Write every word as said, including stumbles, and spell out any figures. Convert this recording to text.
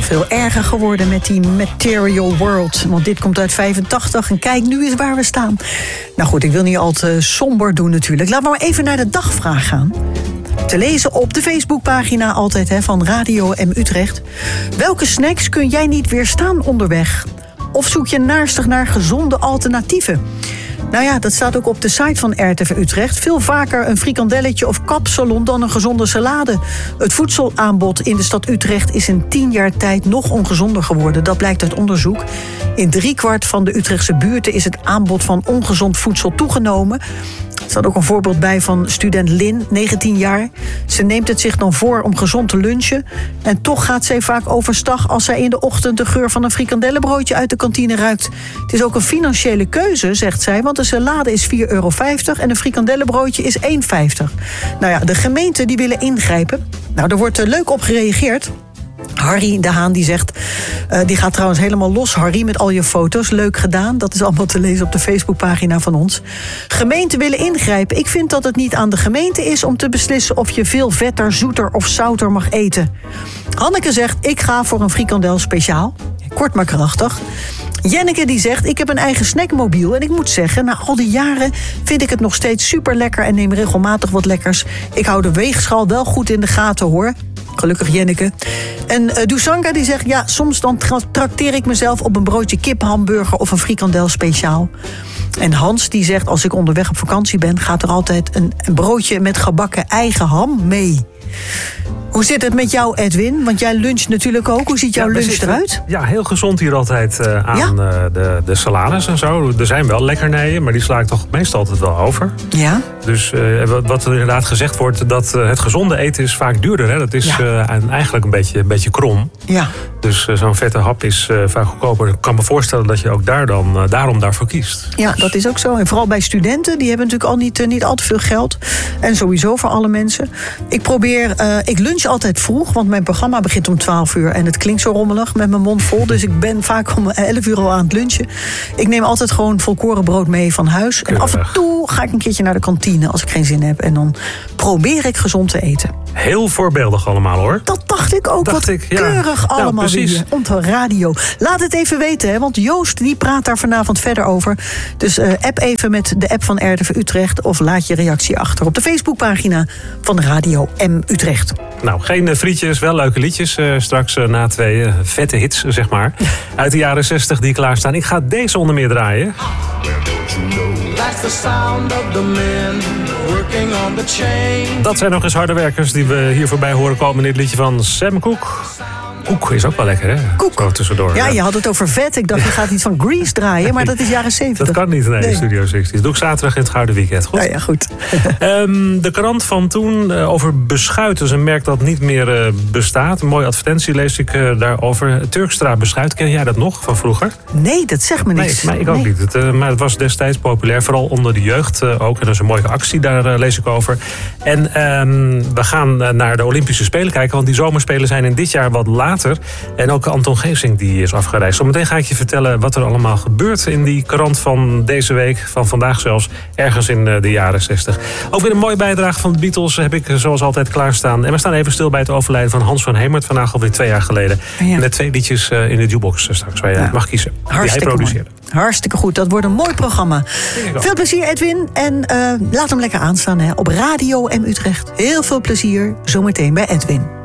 nog veel erger geworden met die Material World. Want dit komt uit vijfentachtig en kijk nu eens waar we staan. Nou goed, ik wil niet al te somber doen natuurlijk. Laten we maar even naar de dagvraag gaan. Te lezen op de Facebookpagina altijd hè, van Radio M Utrecht. Welke snacks kun jij niet weerstaan onderweg? Of zoek je naarstig naar gezonde alternatieven? Nou ja, dat staat ook op de site van R T V Utrecht. Veel vaker een frikandelletje of kapsalon dan een gezonde salade. Het voedselaanbod in de stad Utrecht is in tien jaar tijd nog ongezonder geworden. Dat blijkt uit onderzoek. In driekwart van de Utrechtse buurten is het aanbod van ongezond voedsel toegenomen. Er staat ook een voorbeeld bij van student Lin, negentien jaar. Ze neemt het zich dan voor om gezond te lunchen. En toch gaat zij vaak overstag als zij in de ochtend de geur van een frikandellenbroodje uit de kantine ruikt. Het is ook een financiële keuze, zegt zij, want de salade is vier euro vijftig en een frikandellenbroodje is één euro vijftig. Nou ja, de gemeenten die willen ingrijpen. Nou, er wordt leuk op gereageerd. Harry de Haan die zegt, uh, die gaat trouwens helemaal los, Harry, met al je foto's. Leuk gedaan, dat is allemaal te lezen op de Facebookpagina van ons. Gemeenten willen ingrijpen. Ik vind dat het niet aan de gemeente is om te beslissen of je veel vetter, zoeter of zouter mag eten. Hanneke zegt, ik ga voor een frikandel speciaal. Kort maar krachtig. Jenneke die zegt, ik heb een eigen snackmobiel. En ik moet zeggen, na al die jaren vind ik het nog steeds super lekker en neem regelmatig wat lekkers. Ik hou de weegschaal wel goed in de gaten, hoor. Gelukkig Jenneke. En uh, Dusanka die zegt, ja, soms dan tra- trakteer ik mezelf op een broodje kiphamburger of een frikandel speciaal. En Hans die zegt, als ik onderweg op vakantie ben, gaat er altijd een, een broodje met gebakken eigen ham mee. Hoe zit het met jou, Edwin? Want jij luncht natuurlijk ook. Hoe ziet jouw ja, lunch zitten, eruit? Ja, heel gezond hier altijd uh, aan ja? uh, de, de salades en zo. Er zijn wel lekkernijen, maar die sla ik toch meestal altijd wel over. Ja. Dus uh, wat, wat er inderdaad gezegd wordt, dat uh, het gezonde eten is vaak duurder. Hè? Dat is ja. uh, eigenlijk een beetje, een beetje krom. Ja. Dus uh, zo'n vette hap is uh, vaak goedkoper. Ik kan me voorstellen dat je ook daar dan, uh, daarom daarvoor kiest. Ja, dus. dat is ook zo. En vooral bij studenten, die hebben natuurlijk al niet, uh, niet al te veel geld. En sowieso voor alle mensen. Ik probeer, uh, ik lunch altijd vroeg, want mijn programma begint om twaalf uur. En het klinkt zo rommelig met mijn mond vol. Dus ik ben vaak om elf uur al aan het lunchen. Ik neem altijd gewoon volkorenbrood mee van huis. En af en toe ga ik een keertje naar de kantine als ik geen zin heb. En dan probeer ik gezond te eten. Heel voorbeeldig allemaal, hoor. Dat dacht ik ook. Dacht wat ik, ja. keurig nou, allemaal precies. weer. Op de radio. Laat het even weten, hè, want Joost die praat daar vanavond verder over. Dus uh, app even met de app van R T V Utrecht. Of laat je reactie achter op de Facebookpagina van Radio M Utrecht. Nou, geen uh, frietjes, wel leuke liedjes. Uh, straks uh, na twee uh, vette hits, zeg maar. Uit de jaren zestig die klaarstaan. Ik ga deze onder meer draaien. Dat zijn nog eens harde werkers die we hier voorbij horen komen in dit liedje van Sam Cooke. Koek is ook wel lekker, hè? Koek. Zo tussendoor. Ja, je had het over vet. Ik dacht, je gaat iets van Grease draaien, maar dat is jaren zeventig. Dat kan niet, nee, nee. Studio zestig. Dat doe ik zaterdag in het Gouden Weekend. Goed? Ja, ja, goed. um, de krant van toen uh, over beschuit. Dus een merk dat niet meer uh, bestaat. Een mooie advertentie lees ik uh, daarover. Turkstra beschuit, ken jij dat nog van vroeger? Nee, dat zegt me niks. Nee, maar ik ook nee. niet. Het, uh, maar het was destijds populair, vooral onder de jeugd uh, ook. En dat is een mooie actie, daar uh, lees ik over. En um, we gaan uh, naar de Olympische Spelen kijken, want die zomerspelen zijn in dit jaar wat later. En ook Anton Geesink die is afgereisd. Zometeen ga ik je vertellen wat er allemaal gebeurt in die krant van deze week, van vandaag zelfs, ergens in de jaren zestig. Ook weer een mooie bijdrage van de Beatles heb ik zoals altijd klaarstaan. En we staan even stil bij het overlijden van Hans van Hemert, vandaag alweer twee jaar geleden. Ja. Met twee liedjes in de jukebox straks, waar je ja. mag kiezen. Hartstikke die hij produceerde. Mooi. Hartstikke goed, dat wordt een mooi programma. Veel plezier, Edwin. En uh, laat hem lekker aanstaan hè, op Radio M Utrecht. Heel veel plezier zometeen bij Edwin.